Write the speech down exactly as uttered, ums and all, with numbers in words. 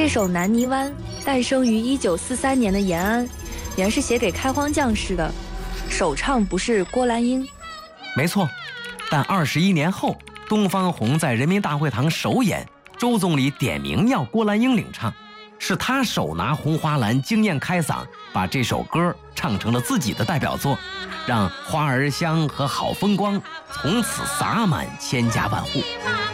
这首《南泥湾》诞生于一九四三年的延安，原是写给开荒将士的，首唱不是郭兰英。 没错，但二十一年后，东方红在人民大会堂首演，周总理点名要郭兰英领唱，是他手拿红花篮惊艳开嗓，把这首歌唱成了自己的代表作，让花儿香和好风光从此洒满千家万户。